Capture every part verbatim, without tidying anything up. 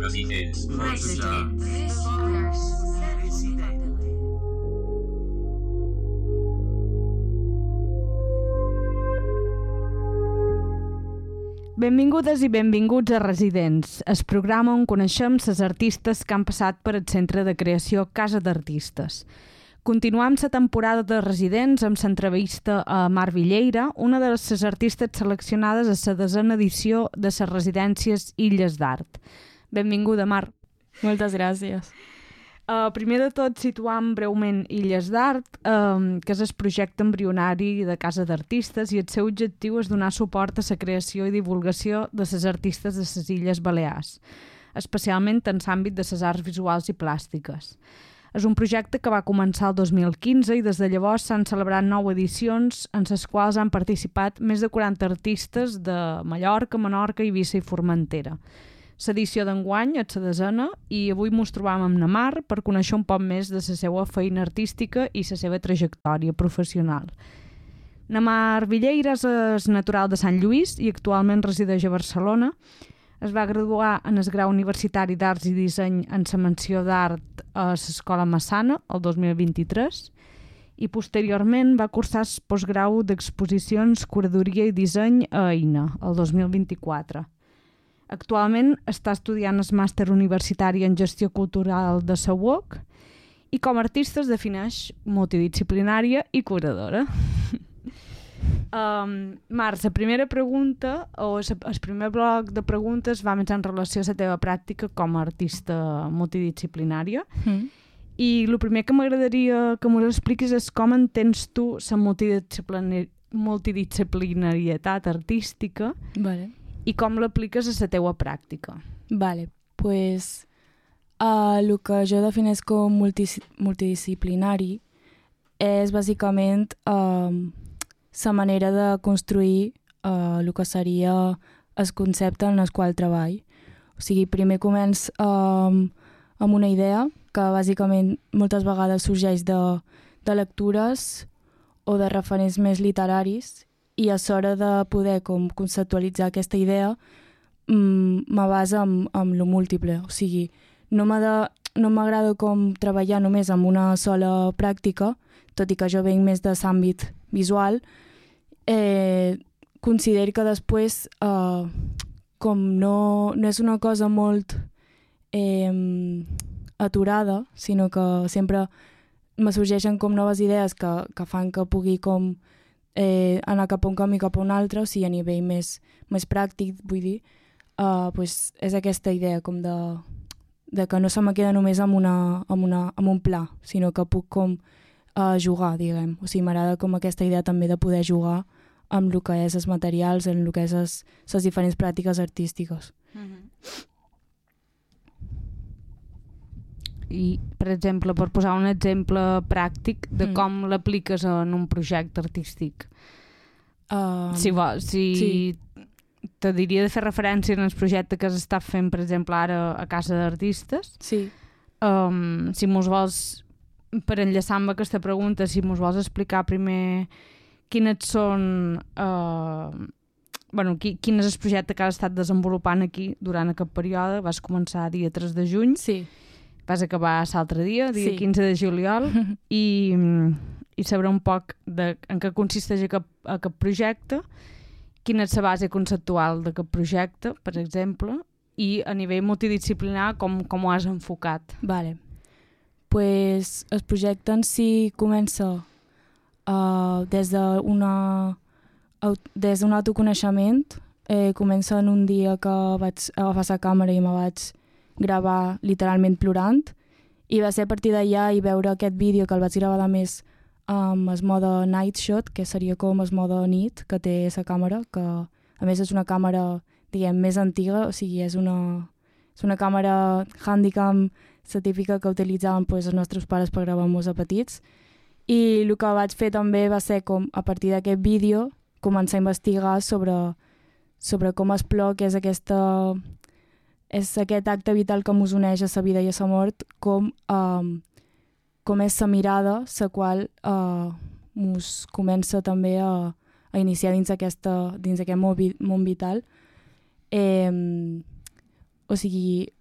Residents. Residents. Benvingudes i benvinguts a Residents, el programa on coneixem les artistes que han passat per el Centre de Creació Casa d'Artistes. Continuam la temporada de Residents amb l'entrevista a Mar Villeira, una de les artistes seleccionades a la desena edició de les residències Illes d'Art. Benvinguda, Mar. Moltes gràcies. Uh, primer de tot, situam breument Illes d'Art, um, que és el projecte embrionari de Casa d'Artistes, i el seu objectiu és donar suport a la creació i divulgació de les artistes de les Illes Balears, especialment en l'àmbit de les arts visuals i plàstiques. És un projecte que va començar el dos mil quinze i des de llavors s'han celebrat nou edicions en les quals han participat més de quaranta artistes de Mallorca, Menorca, Eivissa i Formentera. L'edició d'enguany és la desena i avui mos trobam amb na Mar per conèixer un poc més de la seva feina artística i la seva trajectòria professional. Na Mar Villeira és natural de Sant Lluís i actualment resideix a Barcelona. Es va graduar en el grau universitari d'Arts i Disseny en la menció d'Art a l'Escola Massana el dos mil vint-i-tres i posteriorment va cursar el postgrau d'Exposicions, Curadoria i Disseny a Eina el dos mil vint-i-quatre. Actualment està estudiant el màster universitari en Gestió Cultural de la U O C i com a artista es defineix multidisciplinària i curadora. um, Mar, la primera pregunta, o el primer bloc de preguntes va més en relació a la teva pràctica com a artista multidisciplinària. Mm. I el primer que m'agradaria que m'ho expliquis és com entens tu la multidisciplinar multidisciplinarietat artística. Vale. I com l'apliques a la teua pràctica? Vale, pues uh, el que jo defineix com multis, multidisciplinari és bàsicament uh, la manera de construir uh, el que seria el concepte en el qual treball. O sigui, primer començ uh, amb una idea que bàsicament moltes vegades sorgeix de, de lectures o de referents més literaris i a l'hora de poder com, conceptualitzar aquesta idea mm, me basa en, en lo múltiple. O sigui, no m'agrada no com treballar només amb una sola pràctica, tot i que jo venc més de l'àmbit visual. Eh, considero que després eh, com no, no és una cosa molt eh, aturada, sinó que sempre me sorgeixen com noves idees que, que fan que pugui com Eh, anar cap a un camí cap a un altre, o sigui, a nivell més, més pràctic, vull dir, uh, pues és aquesta idea com de, de que no se me queda només amb, una, amb, una, amb un pla, sinó que puc com uh, jugar, diguem. O sigui, m'agrada com aquesta idea també de poder jugar amb el que és els materials, en el que és les, les diferents pràctiques artístiques. Mm-hmm. I, per exemple, per posar un exemple pràctic de mm. com l'apliques en un projecte artístic. Um, si vols, si sí. Te diria de fer referència en el projecte que s'està fent, per exemple, ara a Casa d'Artistes. Sí. Um, si mos vols, per enllaçar amb aquesta pregunta, si mos vols explicar primer quines són... Uh, bueno, qui, quin és el projecte que has estat desenvolupant aquí durant aquest període. Vas començar dia tres de juny. Sí. Vas acabar l'altre dia, dia sí. quinze de juliol, i, i saber un poc de, en què consisteix aquest, aquest projecte, quina és la base conceptual d'aquest projecte, per exemple, i a nivell multidisciplinar com, com ho has enfocat. Vale. Pues el projecte en si comença uh, des d'una des d'un autoconeixement. Eh, comença en un dia que vaig agafar la càmera i me vaig gravar literalment plorant, i va ser a partir d'allà i veure aquest vídeo que el vaig gravar de més amb el mode night shot, que seria com el mode nit que té la càmera, que a més és una càmera, diguem, més antiga, o sigui, és una, és una càmera Handycam, la típica que utilitzaven pues, els nostres pares per gravar-nos a petits, i el que vaig fer també va ser com, a partir d'aquest vídeo, començar a investigar sobre, sobre com es plou, que és aquesta... és aquest acte vital que ens uneix a la vida i a la mort, com, um, com és la mirada, la qual uh, ens comença també a, a iniciar dins, aquesta, dins aquest món vital. Eh, o sigui,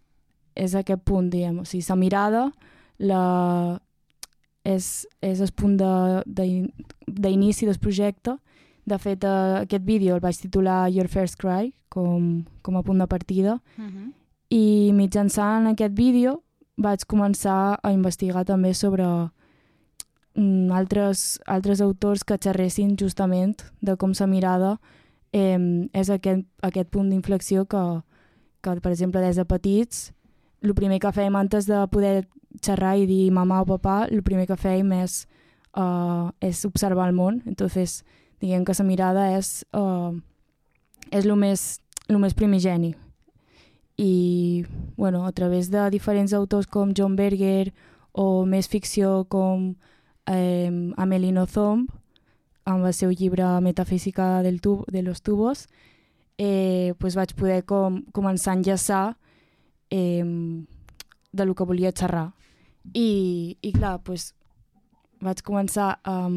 és aquest punt, diguem. O sigui, la mirada la... és, és el punt d'inici del projecte. De fet, uh, aquest vídeo el vaig titular Your First Cry, com, com a punt de partida, uh-huh. I mitjançant aquest vídeo vaig començar a investigar també sobre um, altres, altres autors que xerressin justament de com la mirada eh, és aquest, aquest punt d'inflexió que, que, per exemple, des de petits, el primer que fèiem antes de poder xerrar i dir mamà o papà, el primer que fèiem és, uh, és observar el món. Entonces, diguem que la mirada és, uh, és el més, el més primigeni. I, bueno, a través de diferents autors com John Berger o més ficció com eh, Amélie Nothomb, amb el seu llibre Metafísica del tub, de los tubos, eh, pues vaig poder com, començar a enllaçar eh, de lo que volia xerrar. I, i clar, pues, vaig començar amb